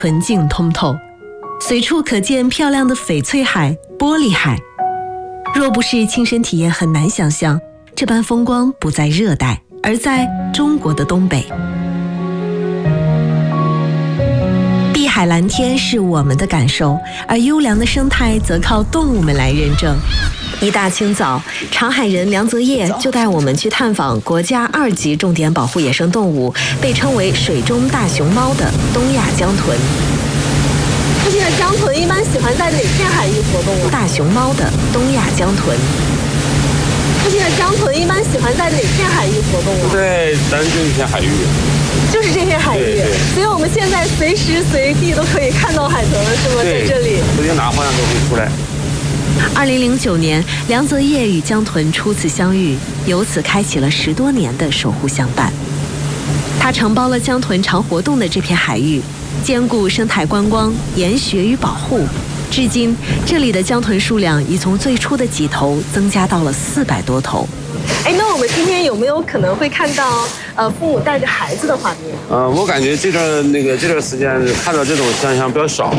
纯净通透，随处可见漂亮的翡翠海、玻璃海。若不是亲身体验，很难想象这般风光不在热带，而在中国的东北。碧海蓝天是我们的感受，而优良的生态则靠动物们来认证。一大清早，长海人梁泽业就带我们去探访国家2级重点保护野生动物，被称为水中大熊猫的东亚江豚。附近的江豚一般喜欢在哪片海域活动啊？大熊猫的东亚江豚。附近的江豚一般喜欢在哪片海域活动啊？ 对，咱就一片海域。 就是这片海域， 对， 所以我们现在随时随地都可以看到海豚了，是吗？在这里， 随便哪个方向都可以出来。 2009年，梁泽业与江豚初次相遇，由此开启了10多年的守护相伴。他承包了江豚常活动的这片海域，兼顾生态观光、研学与保护。至今，这里的江豚数量已从最初的几头增加到了400多头。那我们今天有没有可能会看到父母带着孩子的画面？ 我感觉这段时间看到这种现象比较少。